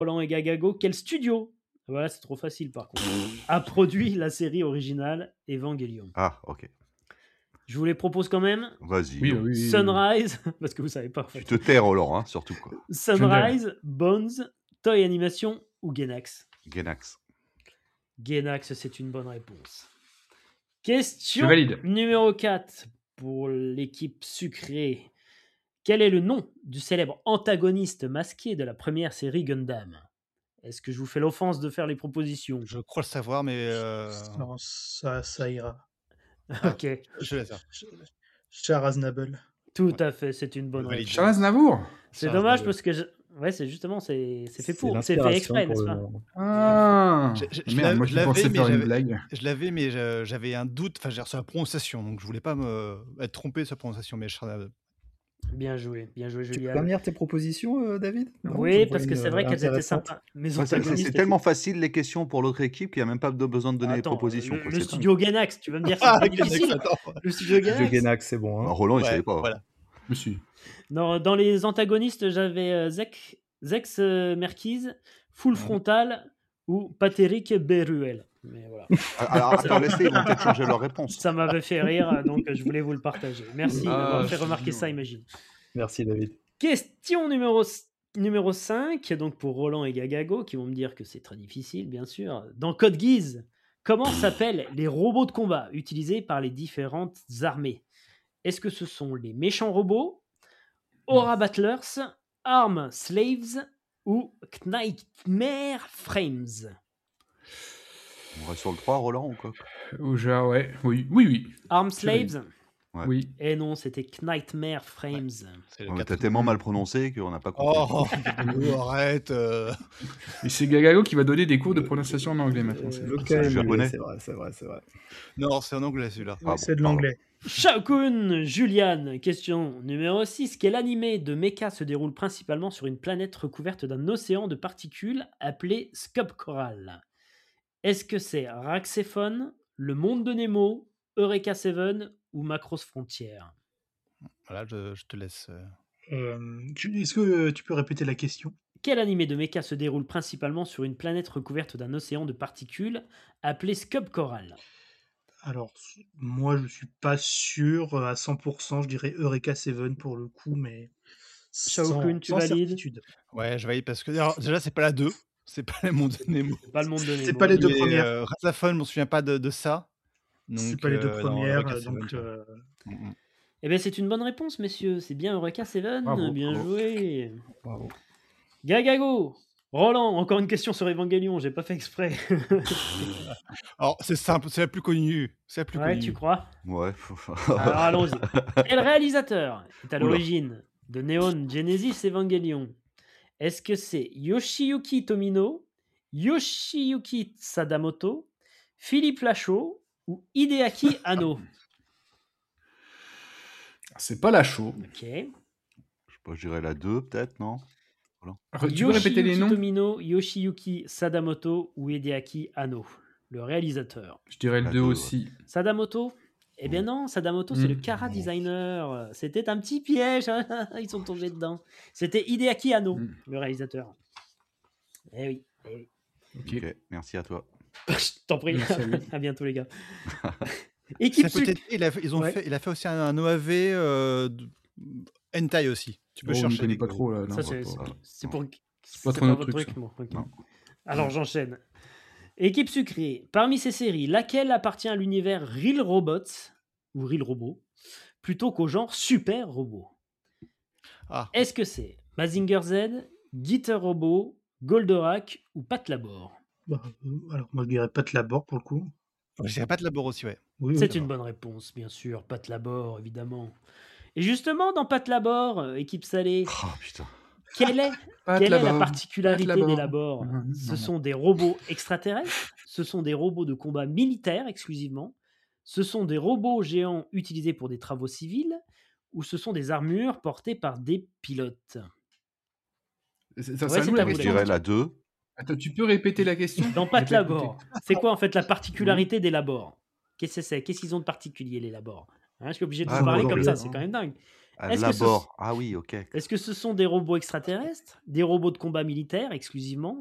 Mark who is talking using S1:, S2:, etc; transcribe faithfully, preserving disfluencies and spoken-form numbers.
S1: Roland et Gagago, quel studio, voilà, c'est trop facile par contre, a produit la série originale Evangelion?
S2: Ah, ok.
S1: Je vous les propose quand même.
S2: Vas-y.
S3: Oui,
S2: on-
S3: oui, oui.
S1: Sunrise, parce que vous savez pas en
S2: Tu
S1: fait.
S2: te tais, Roland, hein, surtout quoi.
S1: Sunrise, Bones, Toy Animation ou Gainax?
S2: Gainax.
S1: Gainax, c'est une bonne réponse.
S3: Je
S1: Question
S3: valide.
S1: numéro quatre pour l'équipe sucrée. Quel est le nom du célèbre antagoniste masqué de la première série Gundam? Est-ce que je vous fais l'offense de faire les propositions?
S4: Je crois le savoir, mais euh,
S5: Non, ça, ça ira.
S4: ah,
S1: Ok,
S4: je laisse ça.
S5: Char Aznable.
S1: tout
S4: Ouais.
S1: à fait, c'est une bonne
S4: Je valide.
S1: réponse.
S3: Charles Aznavour.
S1: C'est
S4: Charles
S1: dommage
S4: Aznavour.
S1: parce que je... ouais, c'est justement c'est c'est fait
S6: C'est
S1: pour, c'est fait
S6: l'inspiration
S1: exprès,
S6: pour
S1: n'est-ce
S6: le
S1: pas?
S6: nom.
S3: Ah.
S4: Je- je- je
S3: Merde,
S4: l'a-
S3: moi
S4: je
S3: je
S4: l'avais,
S3: pensais
S4: mais
S3: faire une
S4: j'avais-
S3: blague.
S4: Je l'avais, mais je- j'avais un doute, enfin, j'ai reçu la prononciation, donc je voulais pas me être trompé sur la prononciation, mais Charles-
S1: Bien joué, bien joué,
S6: Tu peux
S1: Julien.
S6: pas me lire tes propositions, euh, David? Non,
S1: Oui,
S6: je vois
S1: parce que
S6: une,
S1: c'est vrai
S6: euh,
S1: qu'elles étaient
S6: intéressante.
S1: sympas. Mes
S2: Ouais, c'est- c'est
S1: antagonistes
S2: c'est
S1: étaient-
S2: tellement facile les questions pour l'autre équipe qu'il n'y a même pas de- besoin de donner les
S1: Attends,
S2: propositions.
S1: Le,
S2: quoi,
S1: le
S2: c'est dingue.
S1: studio Gainax, tu vas me dire que
S4: Ah,
S1: c'est pas
S4: Gainax,
S1: difficile.
S4: attends.
S1: Le studio
S6: Dieu
S1: Gainax.
S6: Gainax, c'est bon.
S2: Bah,
S6: Hein.
S2: Roland, il
S4: Ouais,
S2: savait pas.
S4: voilà.
S3: Je suis.
S1: Non, dans les antagonistes, j'avais euh, Zek, Zex euh, Merkiz, Full
S4: Mhm.
S1: Frontal ou Patrick Beruel. Mais voilà.
S2: Alors, attends, laisse-les, ils vont peut-être changer leur réponse.
S1: Ça m'avait fait rire, donc je voulais vous le partager. Merci
S3: Ah,
S1: d'avoir fait
S3: c'est
S1: remarquer
S3: mignon.
S1: ça, imagine.
S6: Merci, David.
S1: Question numéro, numéro cinq, donc pour Roland et Gagago, qui vont me dire que c'est très difficile, bien sûr. Dans Code Geass, comment s'appellent les robots de combat utilisés par les différentes armées? Est-ce que ce sont les méchants robots, Aura Battlers, Arm Slaves ou Knightmare Frames?
S2: On va sur le trois, Roland, ou quoi?
S3: Ou genre, ouais. Oui, oui, oui.
S1: Arm
S3: Je valide.
S1: Slaves?
S2: Ouais.
S3: Oui.
S1: Eh non, c'était Knightmare Frames.
S4: C'est le
S2: Ouais, mais
S4: quatre.
S2: T'as tellement mal prononcé qu'on n'a pas compris.
S4: Oh, oh, arrête. euh.
S3: Et c'est Gagago qui va donner des cours de prononciation en anglais maintenant. c'est-
S6: Le
S2: c'est
S6: cas
S2: japonais.
S6: c'est vrai, c'est vrai, c'est vrai.
S4: Non, c'est en anglais celui-là.
S2: Ah bon,
S5: c'est de
S2: pardon.
S5: l'anglais.
S1: Shao-Kun, Julian, question numéro six. Quel animé de mecha se déroule principalement sur une planète recouverte d'un océan de particules appelé Scub Coral? Est-ce que c'est Raxéphone, Le Monde de Nemo, Eureka Seven ou Macross Frontier?
S4: Voilà, je, je te laisse. euh.
S5: Euh, tu- Est-ce que euh, tu peux répéter la question?
S1: Quel animé de mecha se déroule principalement sur une planète recouverte d'un océan de particules appelé Scub Coral?
S5: Alors, moi, je suis pas sûr euh, à cent pour cent. Je dirais Eureka Seven pour le coup, mais sans,
S1: Shao-Kun, tu
S5: sans
S1: valides?
S5: certitude.
S4: Ouais, je valide parce que alors, déjà, c'est pas la deux. C'est pas le monde de Nemo.
S1: Pas Le Monde de Nemo.
S5: C'est pas les deux
S4: Mais,
S5: premières.
S4: Euh, Razaphone, je me souviens pas de, de ça.
S5: C'est
S4: Donc,
S5: pas les deux
S4: euh, non,
S5: premières,
S4: Eureka
S5: euh,
S4: Seven,
S5: donc
S4: tu vois.
S5: euh,
S4: Mm, mm.
S1: Eh bien, c'est une bonne réponse, messieurs. C'est bien Eureka Seven.
S3: Bravo,
S1: bien
S3: bravo.
S1: joué.
S6: Bravo.
S1: Gagago, Roland, encore une question sur Evangelion. J'ai pas fait exprès.
S4: Alors, c'est simple, c'est la plus connue. C'est la plus
S1: Ouais,
S4: connue.
S1: tu crois?
S2: Ouais.
S1: Alors allons-y. Quel réalisateur est à
S2: Oula.
S1: l'origine de Neon Genesis Evangelion? Est-ce que c'est Yoshiyuki Tomino, Yoshiyuki Sadamoto, Philippe Lachaud ou Hideaki Anno?
S3: C'est pas la chaux.
S1: Ok.
S2: Je sais pas, je dirais la deux, peut-être, non?
S3: Re- Tu peux répéter les
S1: Yoshiyuki
S3: noms?
S1: Tomino, Yoshiyuki Sadamoto ou Hideaki Anno, le réalisateur.
S3: Je dirais le
S2: La
S3: deux
S2: deux, ouais.
S3: aussi.
S1: Sadamoto? Eh bien non, Sadamoto, c'est
S3: Mm.
S1: le Kara designer. C'était un petit piège. Ils sont tombés dedans. C'était Hideaki Anno,
S3: Mm.
S1: le réalisateur. Eh oui. Eh oui.
S3: Ok.
S2: Ok, merci à toi.
S1: Je t'en prie.
S3: Merci à lui.
S1: À bientôt, les gars. Équipe
S4: Ça peut
S1: suc-
S4: être- il, a, fait- ils ont
S1: Ouais.
S4: fait, il a fait aussi un, un O A V euh, de- Hentai aussi. Tu peux
S3: Oh, on ne
S4: chercher.
S3: connaît pas trop là. non.
S1: Ça, c'est
S2: pas-
S1: c'est-
S2: pas-
S1: c'est
S2: non.
S1: pour.
S3: pas
S1: C'est
S3: trop notre
S1: votre
S3: truc,
S1: truc.
S3: ça.
S1: Bon, ok.
S2: Non.
S1: Alors, j'enchaîne. Équipe sucrée. Parmi ces séries, laquelle appartient à l'univers Real Robots ou Real Robot plutôt qu'au genre Super Robot?
S4: Ah,
S1: Est-ce que c'est Mazinger Z, Guitar Robot, Goldorak ou Pat Labor?
S5: bah, euh, alors moi je dirais pas de labord pour le coup.
S4: je dirais pas de labor aussi, ouais.
S5: Oui,
S1: C'est
S5: oui.
S1: une bonne réponse, bien sûr. Pat Labor, évidemment. Et justement, dans Pat Labor, euh, équipe salée,
S2: Oh putain.
S1: quelle est,
S3: Pas de
S1: quelle est la
S3: là-bas.
S1: particularité
S3: Pat
S1: des
S3: Labor.
S1: labors?
S3: Non, non,
S1: Ce
S3: non.
S1: sont des robots extraterrestres, ce sont des robots de combat militaires exclusivement, ce sont des robots géants utilisés pour des travaux civils, ou ce sont des armures portées par des pilotes?
S3: C'est- ça,
S1: Ouais,
S3: c'est à
S1: c'est
S3: nous,
S1: à
S3: la
S1: vous,
S2: Je
S1: les
S3: question.
S2: dirais la deux.
S3: Attends, tu peux répéter la question?
S1: Dans
S3: J'ai
S1: Pat
S3: pas écouté.
S1: Labor, c'est quoi en fait la particularité des labors? Qu'est-ce que c'est? Qu'est-ce qu'ils ont de particulier, les labors? Hein, je suis obligé de vous
S2: Ah,
S1: parler
S2: non,
S1: comme
S2: non,
S1: ça,
S2: non.
S1: c'est quand même dingue.
S2: Un
S1: Est-ce que ce,
S2: labor. Ah oui, ok.
S1: est-ce que ce sont des robots extraterrestres, des robots de combat militaire exclusivement,